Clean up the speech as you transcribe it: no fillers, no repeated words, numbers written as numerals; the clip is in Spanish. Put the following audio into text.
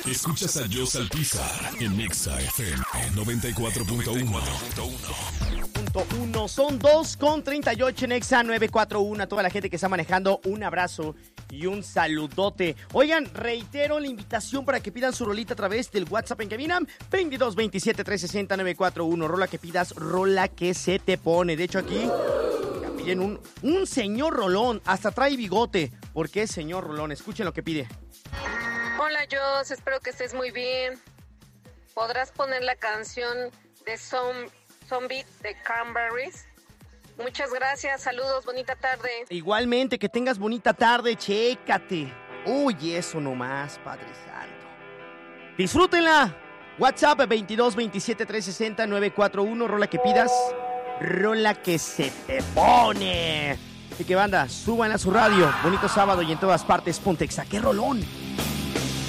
Escuchas a Joss Alpizar en Nexa FM 94.1. Son 2:38 en Nexa 941. A toda la gente que está manejando, un abrazo y un saludote. Oigan, reitero la invitación para que pidan su rolita a través del WhatsApp en cabina 22 27 360 941. Rola que pidas, rola que se te pone. De hecho, aquí piden un señor rolón. Hasta trae bigote. ¿Por qué señor rolón? Escuchen lo que pide. Hola, Joss. Espero que estés muy bien. ¿Podrás poner la canción de Zombie de Cranberries? Muchas gracias, saludos, bonita tarde. Igualmente, que tengas bonita tarde, chécate. Uy, eso nomás, Padre Santo. Disfrútenla. WhatsApp 22 27 360 941. Rola que pidas, rola que se te pone. Así que banda, suban a su radio. Bonito sábado y en todas partes, Pontexa. ¡Qué rolón!